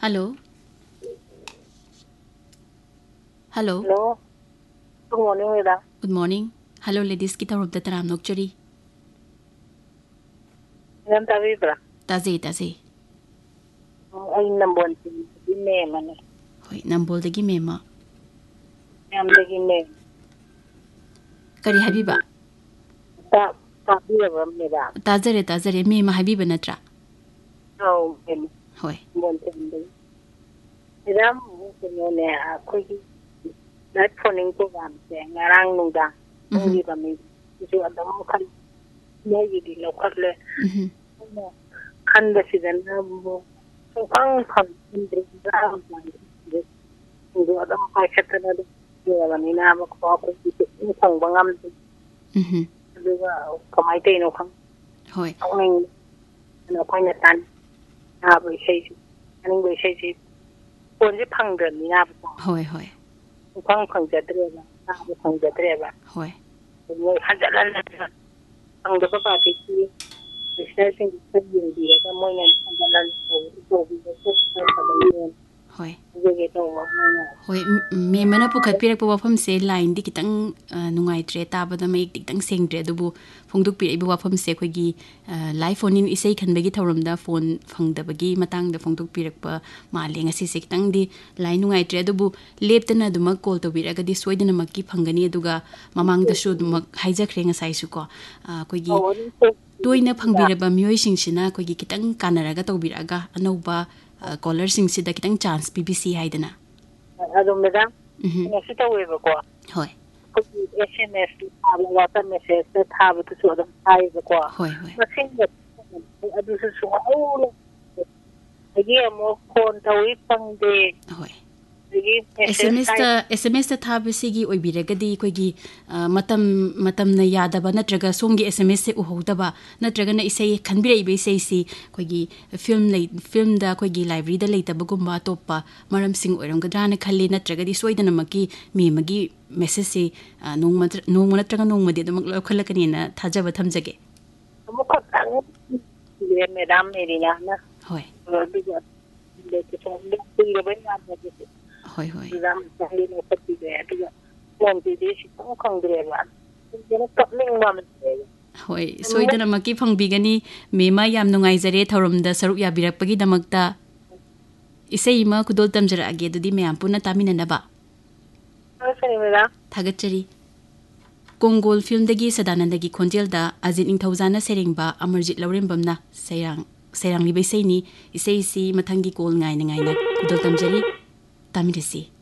Hello. Hello. Hello. Good morning, Veda. Good morning. Hello, ladies. Kita rob da taram nokchari. Yan tabi bra. Taze. Ay nambon ti me mane. Hoi, nambol dagi mema. Yam dagi me. Kari habiba. Tabi ba me da. Tazare mema habiba natra. Oh, me. Hoi. Bon te me. Ram ko ne a ko gi. Na phoning ko gam se ngarang nung da. Ngi ba me. Ju adam kan. Ne gi di lo khat le. Kan da sidan na bu. Ang kan indri da ma. Ju adam ka khatana da. Yo ni na ma ko ko ni thong bangam. Duga kamai te no khang. Hoi. Ang no phai na tan. Na bu sei. Anh bu sei ji. Pon ji phang de ni na bu. Hoi. phang ja tre ba. Na bu phang ja tre ba. Hoi. Ni ha ja lan na. Phang de ba ti ki. Sai sing sai yin di ga mo ne ha ja lan ko bi ko ko ba ni. Hoi. Ge to mo ne. Hoi, mema na pukhat pirak pa wafam se line di kitang nungai tre ta ba da mai kitang seng tre dubu phongduk pi ibu wafam se khoi gi live phone in isai khan bagi thoram da phone phang da bagi matang da phongduk pirak pa ma leng asi se kitang di line nungai tre dubu leptana duma call to bi raga di soidana makki phangani aduga mamang da su duma haija khrenga sai su ko khoi gi toina phangbiraba mioi sing sina khoi gi kitang kanaraga to bi raga anoba caller sing si da kitang chance BBC haidana Ado madam. Nasi tahu apa ko? Hoi. SMS thabu WhatsApp message thabu tu so dam thai ko. Hoi. Masing adu su au lagi mo kon tawi pang de. Hoi. SMS SMS ta thabu sigi oi biragadi koi gi matam na yadaba natraga songi SMS se uhodaba natraga na isai khanbire ibe sei si koi gi film da koi gi library da leitaba gumba topa maram sing oirang gadra na khalli natraga di soidana maki me magi message se nong natraga nong madi da maklo khalakani na thajaba thamjage mo ko tang le madam merina na. Hoi. Le ke so le le ba ya de. Hoi. Ram sahi no pati de atu. Mon ti de si ko khang de ba. Jena top ning ma man de. Hoi, soidana maki phangbigani mema yam nungai jare thorum da saruk ya birakpagi damakta isei ma kudol tamjara age dudi me ampuna tamina naba Sani mera. Thagachari Kongol film dagi sadanandagi khonjel da Ajit Ningthaujana seringba Amarjit Laurembamna serang ni besei ni isei si mathangi kol ngai na kudol tamjari tamirisi